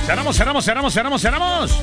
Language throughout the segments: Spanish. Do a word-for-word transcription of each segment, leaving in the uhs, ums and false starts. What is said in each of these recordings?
Cerramos, cerramos, cerramos, cerramos, cerramos.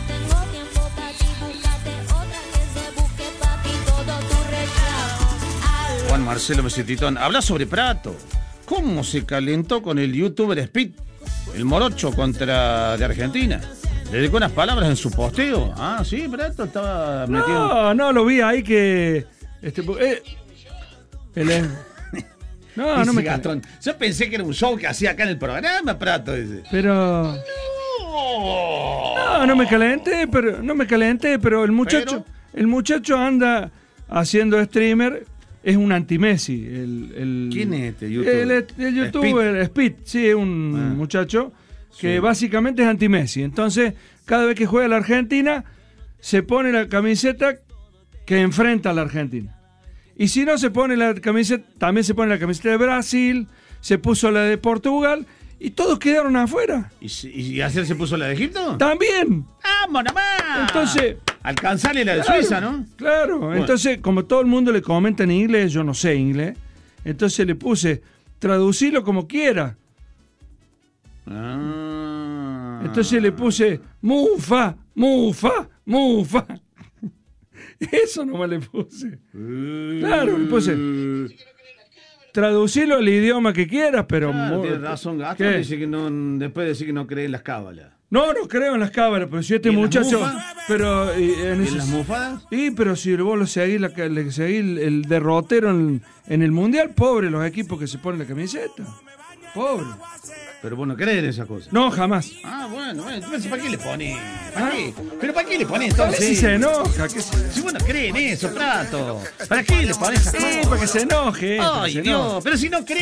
Juan Marcelo Mesititón, habla sobre Prato. ¿Cómo se calentó con el youtuber Speed, el morocho contra de Argentina? Le dedicó unas palabras en su posteo. Ah, sí, Prato estaba metido. No, no, lo vi ahí que... Este, eh, el, no, no me Gastón. Yo pensé que era un show que hacía acá en el programa, Prato. Ese. Pero... No, no me calenté, pero no me calenté, pero el muchacho, pero... el muchacho anda haciendo streamer, es un anti-Messi. El, el, ¿Quién es este youtuber? El, el, el youtuber Speed, Speed sí, es un ah, muchacho que sí. básicamente es anti-Messi. Entonces, cada vez que juega la Argentina, se pone la camiseta que enfrenta a la Argentina. Y si no se pone la camiseta, también se pone la camiseta de Brasil, se puso la de Portugal. Y todos quedaron afuera. ¿Y, y ayer se puso la de Egipto? También. ¡Vamos nomás! Entonces... Alcanzarle la de claro, Suiza, ¿no? Claro. Bueno. Entonces, como todo el mundo le comenta en inglés, yo no sé inglés. Entonces le puse, traducilo como quiera. Ah. Entonces le puse, mufa, mufa, mufa. Eso nomás le puse. Uh. Claro, le puse... Traducirlo al idioma que quieras, pero... Claro, tienes razón, Gastón dice que no, después de decir que no cree en las cábalas. No, no creo en las cábalas, pero si este muchacho... Pero, ¿Y en, ¿Y en las mufadas? Sí, pero si vos lo seguís, la, le seguís el, el derrotero en, en el Mundial, pobre los equipos que se ponen la camiseta. Pobre. Pero vos no crees en esas cosas. No, jamás. Ah, bueno, bueno. Entonces, ¿para qué le pones? ¿Para qué? ¿Pero para qué le pones entonces? Si se enoja. ¿Qué se... Si vos no crees en eso, Prato. ¿Para qué le pones esas Sí, para que se enoje. Ay, se Dios. enoje. Pero si no crees.